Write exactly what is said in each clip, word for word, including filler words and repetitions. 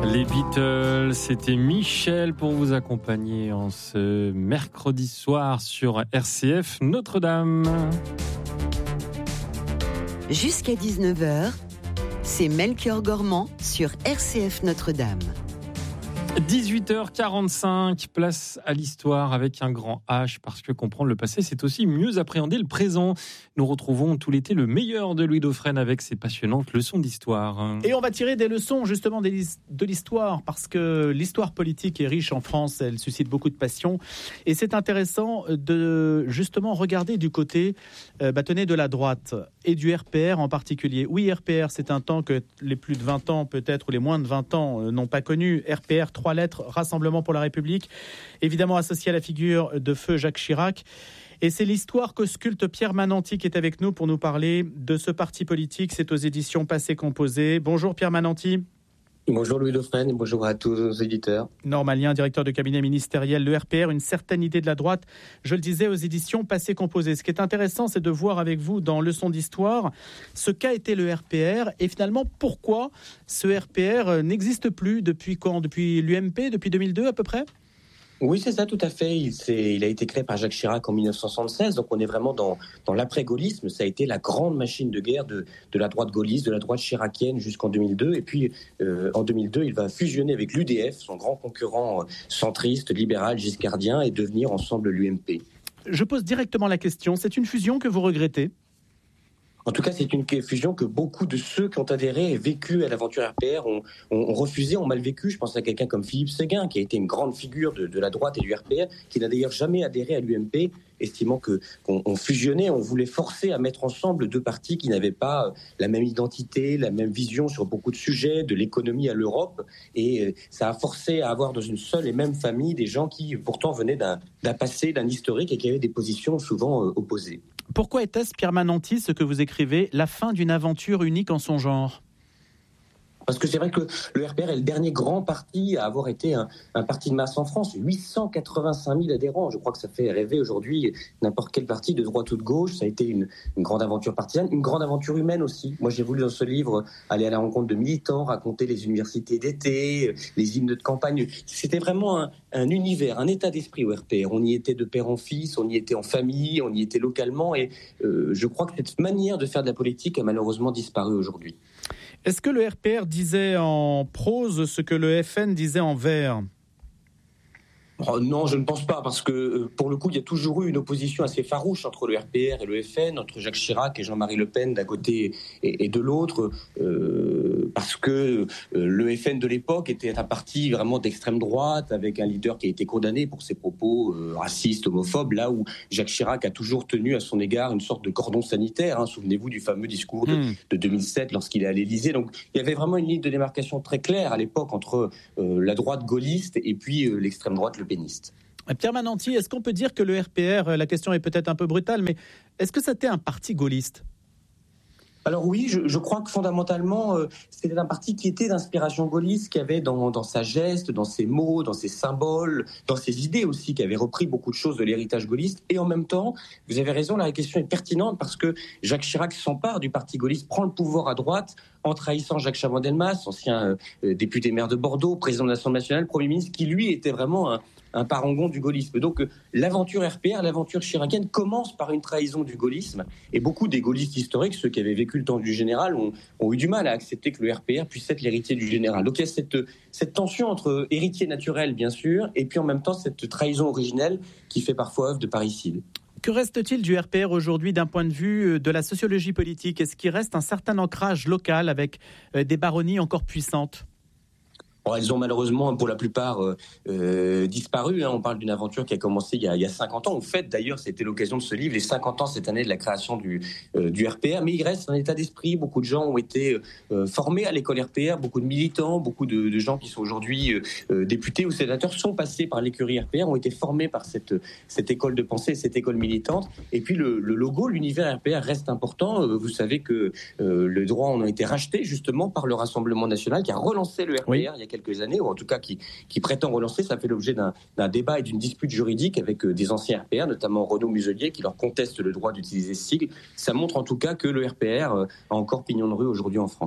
Les Beatles, c'était Michel pour vous accompagner en ce mercredi soir sur R C F Notre-Dame. Jusqu'à dix-neuf heures, c'est Melchior Gormand sur R C F Notre-Dame. dix-huit heures quarante-cinq, place à l'histoire avec un grand H, parce que comprendre le passé, c'est aussi mieux appréhender le présent. Nous retrouvons tout l'été le meilleur de Louis Dauphren avec ses passionnantes leçons d'histoire. Et on va tirer des leçons justement de l'histoire, parce que l'histoire politique est riche en France, elle suscite beaucoup de passion. Et c'est intéressant de justement regarder du côté, euh, bah, tenez, de la droite et du R P R en particulier. Oui, R P R, c'est un temps que les plus de vingt ans peut-être, ou les moins de vingt ans euh, n'ont pas connu. R P R, trois lettres, Rassemblement pour la République, évidemment associé à la figure de feu Jacques Chirac. Et c'est l'histoire qu'ausculte Pierre Mananti qui est avec nous pour nous parler de ce parti politique. C'est aux éditions Passé Composé. Bonjour Pierre Mananti. Bonjour Louis Dauphren et bonjour à tous nos éditeurs. Normalien, directeur de cabinet ministériel, le R P R, une certaine idée de la droite, je le disais, aux éditions Passé Composé. Ce qui est intéressant, c'est de voir avec vous dans Leçon d'histoire ce qu'a été le R P R et finalement pourquoi ce R P R n'existe plus depuis quand ? Depuis l'U M P, depuis deux mille deux à peu près ? Oui, c'est ça, tout à fait. Il, il a été créé par Jacques Chirac en dix-neuf cent soixante-seize, donc on est vraiment dans, dans l'après-gaullisme. Ça a été la grande machine de guerre de, de la droite gaulliste, de la droite chiracienne jusqu'en deux mille deux. Et puis, euh, en deux mille deux, il va fusionner avec l'U D F, son grand concurrent centriste, libéral, giscardien, et devenir ensemble l'U M P. Je pose directement la question, c'est une fusion que vous regrettez ? En tout cas, c'est une fusion que beaucoup de ceux qui ont adhéré et vécu à l'aventure R P R ont, ont, ont refusé, ont mal vécu. Je pense à quelqu'un comme Philippe Séguin, qui a été une grande figure de, de la droite et du R P R, qui n'a d'ailleurs jamais adhéré à l'U M P, estimant que, qu'on on fusionnait, on voulait forcer à mettre ensemble deux partis qui n'avaient pas la même identité, la même vision sur beaucoup de sujets, de l'économie à l'Europe. Et ça a forcé à avoir dans une seule et même famille des gens qui pourtant venaient d'un, d'un passé, d'un historique et qui avaient des positions souvent opposées. Pourquoi était-ce, Pierre Mananti, ce que vous écrivez, la fin d'une aventure unique en son genre ? Parce que c'est vrai que le R P R est le dernier grand parti à avoir été un, un parti de masse en France. huit cent quatre-vingt-cinq mille adhérents. Je crois que ça fait rêver aujourd'hui n'importe quel parti de droite ou de gauche. Ça a été une, une grande aventure partisane, une grande aventure humaine aussi. Moi, j'ai voulu dans ce livre aller à la rencontre de militants, raconter les universités d'été, les hymnes de campagne. C'était vraiment un, un univers, un état d'esprit au R P R. On y était de père en fils, on y était en famille, on y était localement. Et euh, je crois que cette manière de faire de la politique a malheureusement disparu aujourd'hui. Est-ce que le R P R disait en prose ce que le F N disait en vers ? Oh non, je ne pense pas, parce que pour le coup, il y a toujours eu une opposition assez farouche entre le R P R et le F N, entre Jacques Chirac et Jean-Marie Le Pen d'un côté et, et de l'autre, euh, parce que euh, le F N de l'époque était un parti vraiment d'extrême droite, avec un leader qui a été condamné pour ses propos euh, racistes, homophobes, là où Jacques Chirac a toujours tenu à son égard une sorte de cordon sanitaire. Hein, souvenez-vous du fameux discours de, mmh. de deux mille sept lorsqu'il est à l'Élysée. Donc il y avait vraiment une ligne de démarcation très claire à l'époque entre euh, la droite gaulliste et puis euh, l'extrême droite le péniste. Pierre Mananti, est-ce qu'on peut dire que le R P R, la question est peut-être un peu brutale, mais est-ce que c'était un parti gaulliste ? Alors oui, je, je crois que fondamentalement, euh, c'était un parti qui était d'inspiration gaulliste, qui avait dans, dans sa geste, dans ses mots, dans ses symboles, dans ses idées aussi, qui avait repris beaucoup de choses de l'héritage gaulliste. Et en même temps, vous avez raison, la question est pertinente parce que Jacques Chirac s'empare du parti gaulliste, prend le pouvoir à droite en trahissant Jacques Chaban-Delmas, ancien euh, député maire de Bordeaux, président de l'Assemblée nationale, Premier ministre, qui lui était vraiment un, un parangon du gaullisme. Donc euh, l'aventure R P R, l'aventure chiracienne commence par une trahison du gaullisme. Et beaucoup des gaullistes historiques, ceux qui avaient vécu le temps du général, ont, ont eu du mal à accepter que le R P R puisse être l'héritier du général. Donc il y a cette, cette tension entre héritier naturel, bien sûr, et puis en même temps cette trahison originelle qui fait parfois œuvre de parricide. Que reste-t-il du R P R aujourd'hui d'un point de vue de la sociologie politique ? Est-ce qu'il reste un certain ancrage local avec des baronnies encore puissantes ? Bon, elles ont malheureusement, pour la plupart, euh, euh, disparu. Hein. On parle d'une aventure qui a commencé il y a, il y a cinquante ans. En fait, d'ailleurs, c'était l'occasion de ce livre, les cinquante ans cette année de la création du, euh, du R P R. Mais il reste un état d'esprit. Beaucoup de gens ont été euh, formés à l'école R P R. Beaucoup de militants, beaucoup de, de gens qui sont aujourd'hui euh, députés ou sénateurs sont passés par l'écurie R P R, ont été formés par cette, cette école de pensée, cette école militante. Et puis le, le logo, l'univers R P R reste important. Euh, vous savez que euh, les droits en ont été rachetés justement par le Rassemblement national qui a relancé le R P R oui. il y a quelques années, ou en tout cas qui, qui prétend relancer. Ça fait l'objet d'un, d'un débat et d'une dispute juridique avec euh, des anciens R P R, notamment Renaud Muselier, qui leur conteste le droit d'utiliser ce sigle. Ça montre en tout cas que le R P R euh, a encore pignon de rue aujourd'hui en France.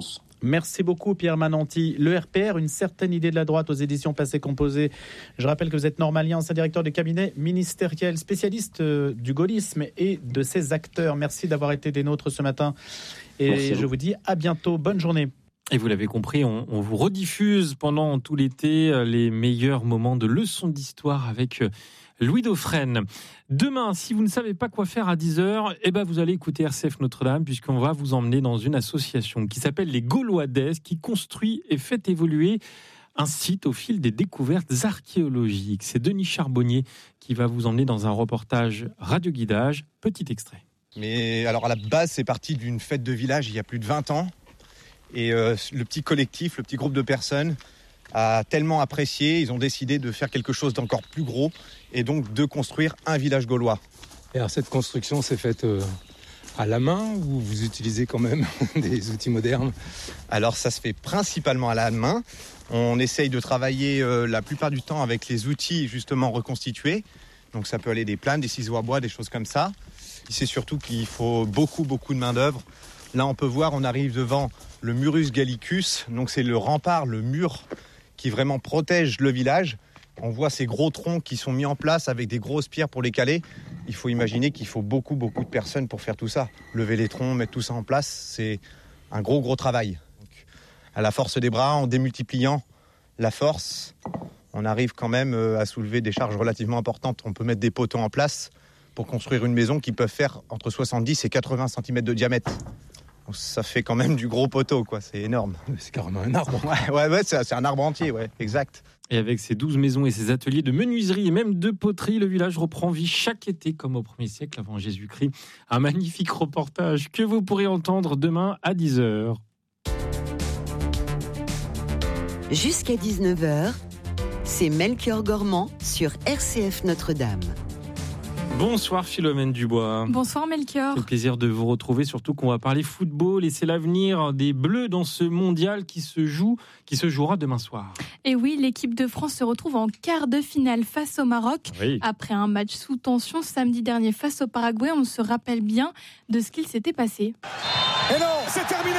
Merci beaucoup Pierre Mananti. Le R P R, une certaine idée de la droite aux éditions Passé Composé. Je rappelle que vous êtes normalien, ancien directeur de cabinet ministériel, spécialiste du gaullisme et de ses acteurs. Merci d'avoir été des nôtres ce matin. Et Merci. Je vous dis à bientôt. Bonne journée. Et vous l'avez compris, on, on vous rediffuse pendant tout l'été les meilleurs moments de leçons d'histoire avec Louis Dauphren. Demain, si vous ne savez pas quoi faire à dix heures, eh ben vous allez écouter R C F Notre-Dame, puisqu'on va vous emmener dans une association qui s'appelle les Gaulois d'Est, qui construit et fait évoluer un site au fil des découvertes archéologiques. C'est Denis Charbonnier qui va vous emmener dans un reportage radio-guidage. Petit extrait. Mais alors à la base, c'est parti d'une fête de village il y a plus de vingt ans. Et euh, le petit collectif, le petit groupe de personnes a tellement apprécié, ils ont décidé de faire quelque chose d'encore plus gros et donc de construire un village gaulois. Et alors cette construction s'est faite euh, à la main ou vous utilisez quand même des outils modernes ? Alors ça se fait principalement à la main. On essaye de travailler euh, la plupart du temps avec les outils justement reconstitués. Donc ça peut aller des planes, des ciseaux à bois, des choses comme ça. C'est surtout qu'il faut beaucoup, beaucoup de main d'œuvre. Là on peut voir, on arrive devant le Murus Gallicus, donc c'est le rempart, le mur qui vraiment protège le village. On voit ces gros troncs qui sont mis en place avec des grosses pierres pour les caler. Il faut imaginer qu'il faut beaucoup, beaucoup de personnes pour faire tout ça. Lever les troncs, mettre tout ça en place, c'est un gros, gros travail. Donc, à la force des bras, en démultipliant la force, on arrive quand même à soulever des charges relativement importantes. On peut mettre des poteaux en place pour construire une maison qui peut faire entre soixante-dix et quatre-vingts centimètres de diamètre. Donc ça fait quand même du gros poteau, quoi. C'est énorme. C'est carrément un arbre. Ouais, ouais, ouais c'est, c'est un arbre entier, ouais, exact. Et avec ses douze maisons et ses ateliers de menuiserie et même de poterie, le village reprend vie chaque été, comme au premier siècle avant Jésus-Christ. Un magnifique reportage que vous pourrez entendre demain à dix heures. Jusqu'à dix-neuf heures, c'est Melchior Gormand sur R C F Notre-Dame. Bonsoir Philomène Dubois. Bonsoir Melchior. C'est un plaisir de vous retrouver, surtout qu'on va parler football et c'est l'avenir des Bleus dans ce mondial qui se joue, qui se jouera demain soir. Et oui, l'équipe de France se retrouve en quart de finale face au Maroc. Oui. Après un match sous tension samedi dernier face au Paraguay, on se rappelle bien de ce qu'il s'était passé. Et non, c'est terminé.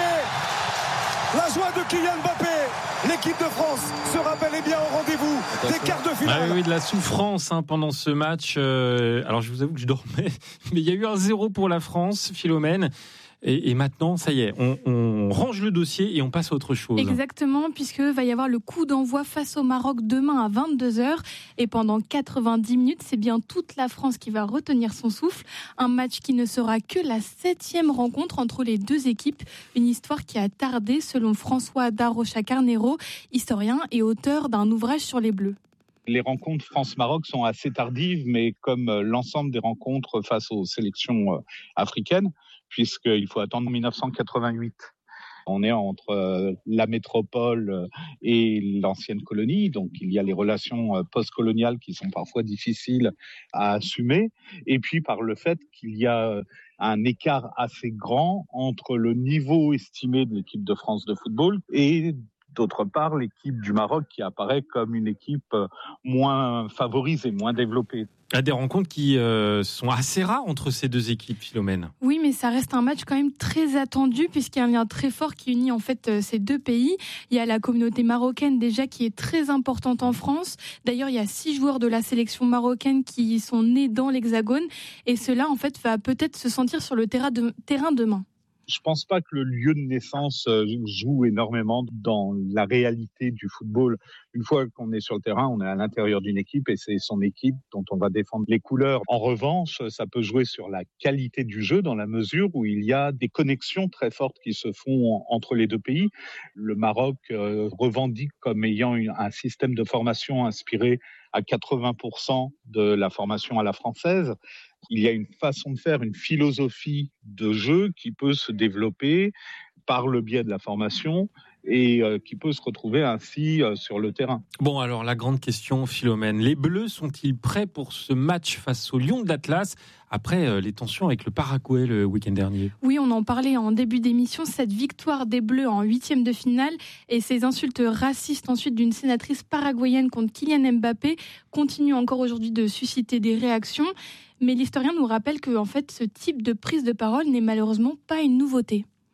La joie de Kylian Mbappé. L'équipe de France sera bel et bien au rendez-vous des quarts de finale. Ah oui, de la souffrance hein, pendant ce match. Euh, alors je vous avoue que je dormais, mais il y a eu un zéro pour la France, Philomène. Et, et maintenant, ça y est, on, on range le dossier et on passe à autre chose. Exactement, puisque va y avoir le coup d'envoi face au Maroc demain à vingt-deux heures. Et pendant quatre-vingt-dix minutes, c'est bien toute la France qui va retenir son souffle. Un match qui ne sera que la septième rencontre entre les deux équipes. Une histoire qui a tardé, selon François Darocha-Carnero, historien et auteur d'un ouvrage sur les Bleus. Les rencontres France-Maroc sont assez tardives, mais comme l'ensemble des rencontres face aux sélections africaines, puisqu'il faut attendre dix-neuf cent quatre-vingt-huit. On est entre la métropole et l'ancienne colonie, donc il y a les relations post-coloniales qui sont parfois difficiles à assumer, et puis par le fait qu'il y a un écart assez grand entre le niveau estimé de l'équipe de France de football et d'autre part, l'équipe du Maroc qui apparaît comme une équipe moins favorisée, moins développée. Il y a des rencontres qui euh, sont assez rares entre ces deux équipes, Philomène. Oui, mais ça reste un match quand même très attendu puisqu'il y a un lien très fort qui unit en fait euh, ces deux pays. Il y a la communauté marocaine déjà qui est très importante en France. D'ailleurs, il y a six joueurs de la sélection marocaine qui sont nés dans l'Hexagone et cela en fait va peut-être se sentir sur le terrain, de, terrain demain. Je pense pas que le lieu de naissance joue énormément dans la réalité du football. Une fois qu'on est sur le terrain, on est à l'intérieur d'une équipe et c'est son équipe dont on va défendre les couleurs. En revanche, ça peut jouer sur la qualité du jeu dans la mesure où il y a des connexions très fortes qui se font entre les deux pays. Le Maroc revendique comme ayant un système de formation inspiré à quatre-vingts pour cent de la formation à la française. Il y a une façon de faire, une philosophie de jeu qui peut se développer par le biais de la formation et euh, qui peut se retrouver ainsi euh, sur le terrain. Bon, alors la grande question, Philomène, les Bleus sont-ils prêts pour ce match face au Lion de l'Atlas après euh, les tensions avec le Paraguay le week-end dernier? Oui, on en parlait en début d'émission, cette victoire des Bleus en huitième de finale et ces insultes racistes ensuite d'une sénatrice paraguayenne contre Kylian Mbappé continuent encore aujourd'hui de susciter des réactions. Mais l'historien nous rappelle que en fait, ce type de prise de parole n'est malheureusement pas une nouveauté.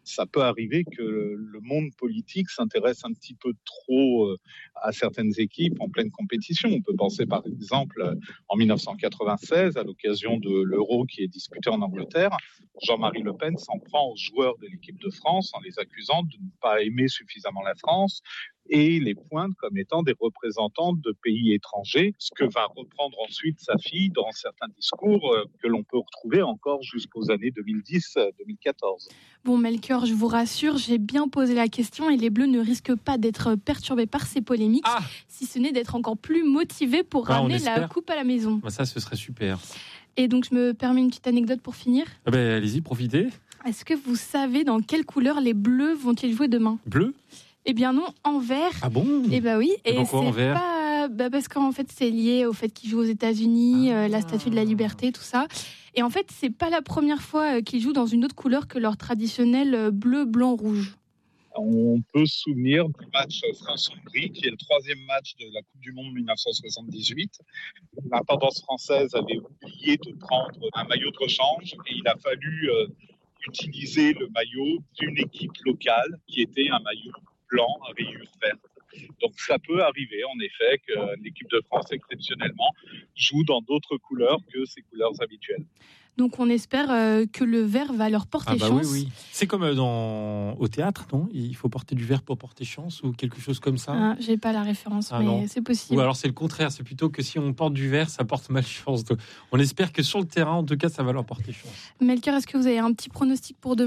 ça peut arriver que le monde politique s'intéresse un petit peu trop à certaines équipes en pleine compétition. On peut penser par exemple en dix-neuf cent quatre-vingt-seize, à l'occasion de l'Euro qui est disputé en Angleterre, Jean-Marie Le Pen s'en prend aux joueurs de l'équipe de France en les accusant de ne pas aimer suffisamment la France et les pointe comme étant des représentants de pays étrangers, ce que va reprendre ensuite sa fille dans certains discours que l'on peut retrouver encore jusqu'aux années deux mille dix deux mille quatorze. Bon, Melchior, je vous rassure, j'ai bien posé la question et les Bleus ne risquent pas d'être perturbés par ces polémiques, ah si ce n'est d'être encore plus motivés pour ah, ramener la coupe à la maison. Bah ça, ce serait super. Et donc, je me permets une petite anecdote pour finir. Ah ben, allez-y, profitez. Est-ce que vous savez dans quelle couleur les Bleus vont-ils jouer demain ? Bleu ? Eh bien non, en vert. Ah bon ? Eh bien oui. Et, et pourquoi en vert ? Pas... Bah parce qu'en fait, c'est lié au fait qu'ils jouent aux États-Unis, ah. euh, la Statue de la Liberté, tout ça. Et en fait, c'est pas la première fois qu'ils jouent dans une autre couleur que leur traditionnel bleu, blanc, rouge. On peut se souvenir du match France-Hongrie, qui est le troisième match de la Coupe du Monde dix-neuf cent soixante-dix-huit. L'intendance française avait oublié de prendre un maillot de rechange et il a fallu euh, utiliser le maillot d'une équipe locale qui était un maillot blanc à rayures vertes. Donc ça peut arriver en effet que l'équipe de France exceptionnellement joue dans d'autres couleurs que ses couleurs habituelles. Donc on espère euh, que le vert va leur porter ah bah chance. Oui, oui. C'est comme dans... au théâtre, non ? Il faut porter du vert pour porter chance ou quelque chose comme ça. Ah, j'ai pas la référence, ah, mais non. C'est possible. Ou alors c'est le contraire, c'est plutôt que si on porte du vert, ça porte malchance. Donc, on espère que sur le terrain, en tout cas, ça va leur porter chance. Melchior, est-ce que vous avez un petit pronostic pour demain ?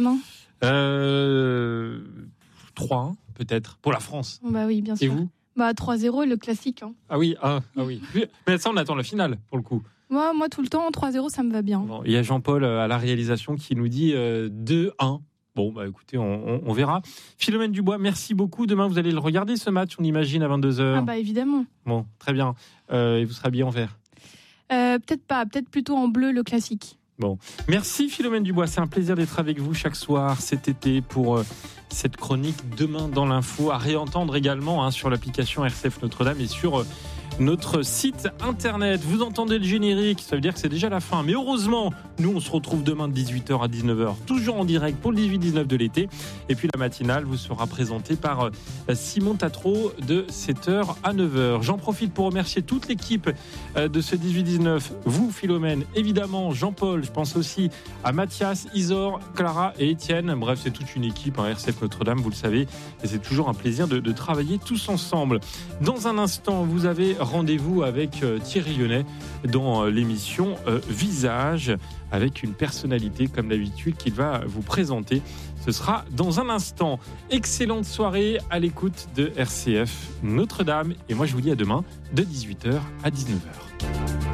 euh... trois un peut-être, pour la France. Bah oui, bien sûr. Et vous ? Bah trois zéro, le classique. Hein. Ah oui, ah, ah oui. Mais ça, on attend la finale, pour le coup. Moi, moi, tout le temps, trois zéro, ça me va bien. Bon, il y a Jean-Paul à la réalisation qui nous dit euh, deux un. Bon, bah écoutez, on, on, on verra. Philomène Dubois, merci beaucoup. Demain, vous allez le regarder, ce match, on imagine, à vingt-deux heures. Ah bah évidemment. Bon, très bien. Euh, et vous serez habillé en vert ? euh, Peut-être pas, peut-être plutôt en bleu, le classique. Bon, merci Philomène Dubois, c'est un plaisir d'être avec vous chaque soir cet été pour euh, cette chronique Demain dans l'info, à réentendre également hein, sur l'application R C F Notre-Dame et sur euh, notre site internet. Vous entendez le générique, ça veut dire que c'est déjà la fin. Mais heureusement, nous on se retrouve demain de dix-huit heures à dix-neuf heures, toujours en direct pour le dix-huit dix-neuf de l'été. Et puis la matinale vous sera présentée par euh, Simon Tatro de sept heures à neuf heures. J'en profite pour remercier toute l'équipe euh, de ce dix-huit dix-neuf. Vous Philomène, évidemment Jean-Paul, je pense aussi à Mathias, Isor, Clara et Étienne. Bref, c'est toute une équipe, hein, R C F Notre-Dame, vous le savez. Et c'est toujours un plaisir de, de travailler tous ensemble. Dans un instant, vous avez rendez-vous avec euh, Thierry Lyonnais dans euh, l'émission euh, Visage, avec une personnalité comme d'habitude qu'il va vous présenter. Ce sera dans un instant. Excellente soirée à l'écoute de R C F Notre-Dame. Et moi, je vous dis à demain de dix-huit heures à dix-neuf heures.